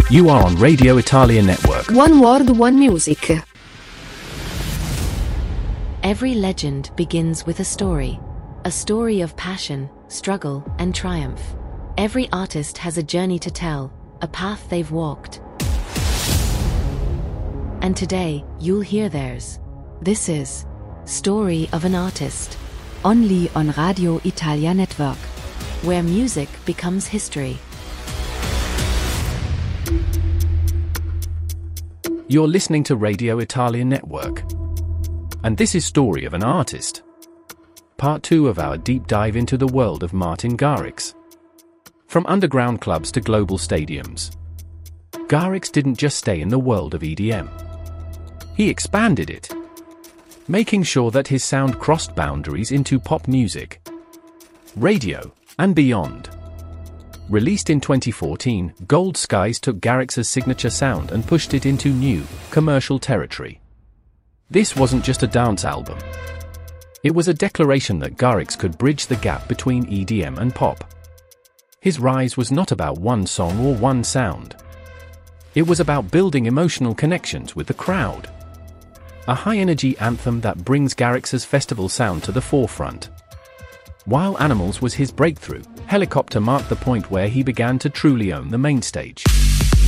You are on Radio Italia Network. One World, One Music. Every legend begins with a story of passion, struggle, and triumph. Every artist has a journey to tell, a path they've walked. And today, you'll hear theirs. This is Story of an Artist, only on Radio Italia Network, where music becomes history. You're listening to Radio Italia Network. And this is Story of an Artist. Part 2 of our deep dive into the world of Martin Garrix. From underground clubs to global stadiums, Garrix didn't just stay in the world of EDM. He expanded it, making sure that his sound crossed boundaries into pop music, radio, and beyond. Released in 2014, Gold Skies took Garrix's signature sound and pushed it into new, commercial territory. This wasn't just a dance album. It was a declaration that Garrix could bridge the gap between EDM and pop. His rise was not about one song or one sound. It was about building emotional connections with the crowd. A high-energy anthem that brings Garrix's festival sound to the forefront. While Animals was his breakthrough, Helicopter marked the point where he began to truly own the main stage.